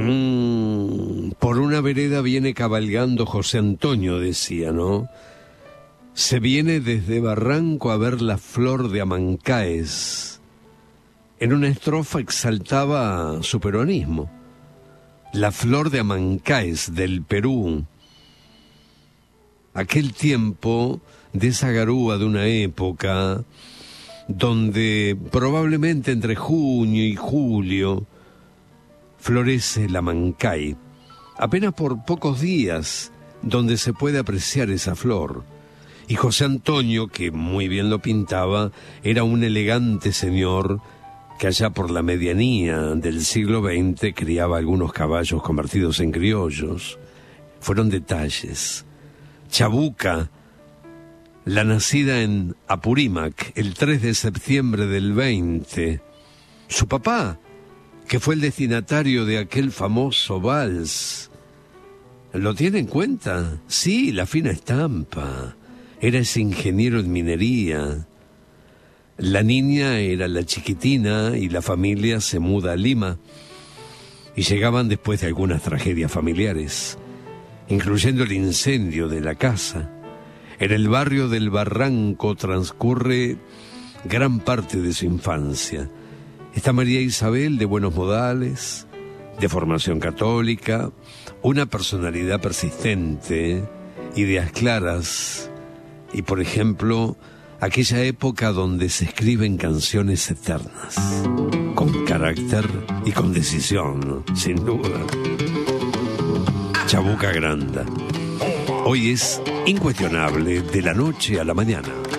Por una vereda viene cabalgando José Antonio, decía, ¿no? Se viene desde Barranco a ver la flor de Amancaes. En una estrofa exaltaba su peronismo. La flor de Amancaes, del Perú. Aquel tiempo de esa garúa de una época donde probablemente entre junio y julio florece la Amancay. Apenas por pocos días donde se puede apreciar esa flor. Y José Antonio, que muy bien lo pintaba, era un elegante señor que allá por la medianía del siglo XX criaba algunos caballos convertidos en criollos. Fueron detalles. Chabuca, la nacida en Apurímac el 3 de septiembre del 20. Su papá, que fue el destinatario de aquel famoso vals. ¿Lo tiene en cuenta? Sí, la fina estampa. Era ese ingeniero en minería. La niña era la chiquitina y la familia se muda a Lima. Y llegaban después de algunas tragedias familiares, incluyendo el incendio de la casa. En el barrio del Barranco transcurre gran parte de su infancia. Está María Isabel, de buenos modales, de formación católica, una personalidad persistente, ideas claras y, por ejemplo, aquella época donde se escriben canciones eternas, con carácter y con decisión, sin duda. Chabuca Granda. Hoy es incuestionable, de la noche a la mañana.